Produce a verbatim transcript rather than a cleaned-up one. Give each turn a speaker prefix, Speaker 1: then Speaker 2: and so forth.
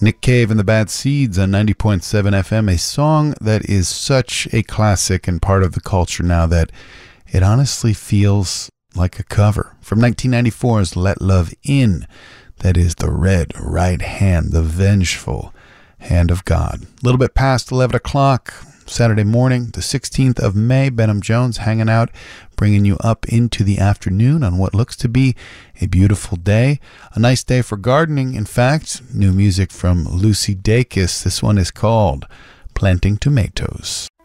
Speaker 1: Nick Cave and the Bad Seeds on ninety point seven F M, a song that is such a classic and part of the culture now that it honestly feels like a cover. From nineteen ninety-four's Let Love In, that is the red right hand, the vengeful hand of God. A little bit past eleven o'clock, Saturday morning, the sixteenth of May, Benham Jones hanging out, bringing you up into the afternoon on what looks to be a beautiful day. A nice day for gardening, in fact. New music from Lucy Dacus. This one is called Planting Tomatoes.